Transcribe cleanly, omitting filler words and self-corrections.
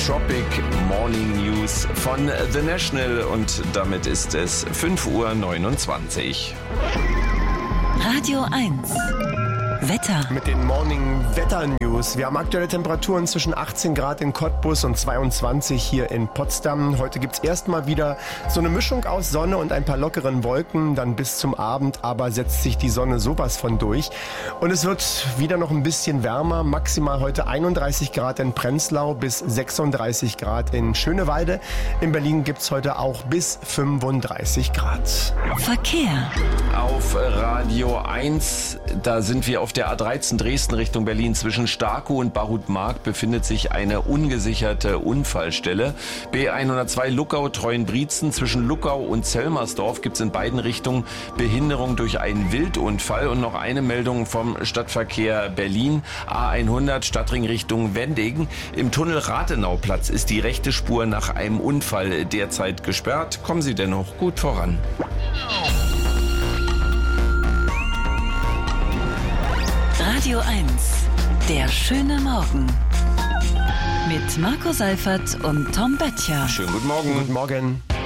Tropic Morning News von The National und damit ist es 5:29 Uhr. Radio 1. Wetter. Mit den Morning Wetter News. Wir haben aktuelle Temperaturen zwischen 18 Grad in Cottbus und 22 hier in Potsdam. Heute gibt's erstmal wieder so eine Mischung aus Sonne und ein paar lockeren Wolken. Dann bis zum Abend aber setzt sich die Sonne sowas von durch. Und es wird wieder noch ein bisschen wärmer. Maximal heute 31 Grad in Prenzlau bis 36 Grad in Schönewalde. In Berlin gibt's heute auch bis 35 Grad. Verkehr. Auf Radio 1, da sind wir auf der A13 Dresden Richtung Berlin. Zwischen Starkow und Barutmark befindet sich eine ungesicherte Unfallstelle. B102 Luckau-Treuenbrietzen. Zwischen Luckau und Zelmersdorf gibt es in beiden Richtungen Behinderung durch einen Wildunfall. Und noch eine Meldung vom Stadtverkehr Berlin. A100 Stadtring Richtung Wendingen. Im Tunnel Rathenauplatz ist die rechte Spur nach einem Unfall derzeit gesperrt. Kommen Sie dennoch gut voran. Radio 1. Der schöne Morgen. Mit Marco Seifert und Tom Böttcher. Schönen guten Morgen. Guten Morgen.